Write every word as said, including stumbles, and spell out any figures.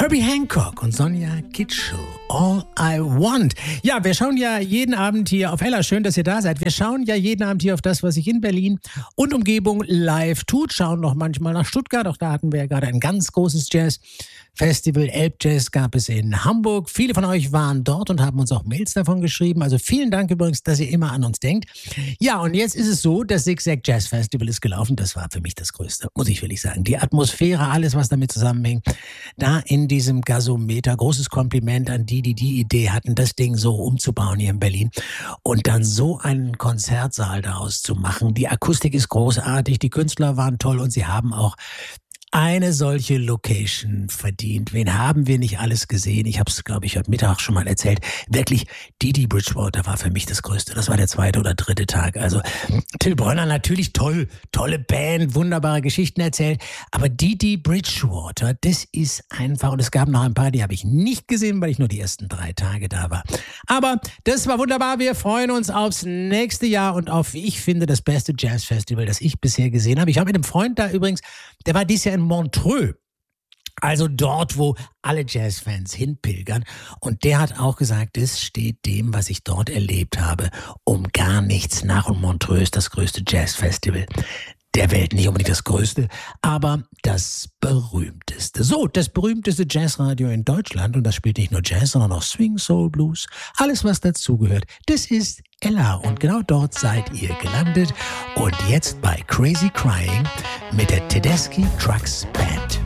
Herbie Hancock und Sonja Kitschel, All I Want. Ja, wir schauen ja jeden Abend hier auf Ella. Schön, dass ihr da seid. Wir schauen ja jeden Abend hier auf das, was sich in Berlin und Umgebung live tut. Schauen noch manchmal nach Stuttgart. Auch da hatten wir ja gerade ein ganz großes Jazz-Festival. Elbjazz gab es in Hamburg. Viele von euch waren dort und haben uns auch Mails davon geschrieben. Also vielen Dank übrigens, dass ihr immer an uns denkt. Ja, und jetzt ist es so, das Zigzag Jazz Festival ist gelaufen. Das war für mich das Größte, muss ich wirklich sagen. Die Atmosphäre, alles, was damit zusammenhängt. Da in diesem Gasometer. Großes Kompliment an die, die die Idee hatten, das Ding so umzubauen hier in Berlin und dann so einen Konzertsaal daraus zu machen. Die Akustik ist großartig, die Künstler waren toll und sie haben auch eine solche Location verdient. Wen haben wir nicht alles gesehen? Ich habe es, glaube ich, heute Mittag schon mal erzählt. Wirklich, Didi Bridgewater war für mich das Größte. Das war der zweite oder dritte Tag. Also Till Brönner natürlich toll, tolle Band, wunderbare Geschichten erzählt. Aber Didi Bridgewater, das ist einfach, und es gab noch ein paar, die habe ich nicht gesehen, weil ich nur die ersten drei Tage da war. Aber das war wunderbar. Wir freuen uns aufs nächste Jahr und auf, wie ich finde, das beste Jazzfestival, das ich bisher gesehen habe. Ich habe mit einem Freund da übrigens, der war dieses Jahr in Montreux, also dort, wo alle Jazzfans hinpilgern. Und der hat auch gesagt, es steht dem, was ich dort erlebt habe, um gar nichts nach. Und Montreux ist das größte Jazzfestival der Welt. Nicht unbedingt das größte, aber das berühmteste. So, das berühmteste Jazzradio in Deutschland. Und das spielt nicht nur Jazz, sondern auch Swing, Soul, Blues. Alles, was dazugehört. Das ist Ella. Und genau dort seid ihr gelandet. Und jetzt bei Crazy Crying mit der Tedeschi Trucks Band.